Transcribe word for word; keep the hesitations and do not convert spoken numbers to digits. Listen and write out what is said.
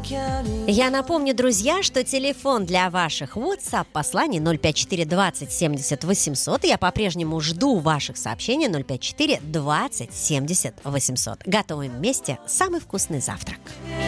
Я напомню, друзья, что телефон для ваших WhatsApp-посланий ноль пять четыре двадцать семьдесят восемьсот. Я по-прежнему жду ваших сообщений ноль пять четыре двадцать семьдесят восемьсот. Готовим вместе самый вкусный завтрак.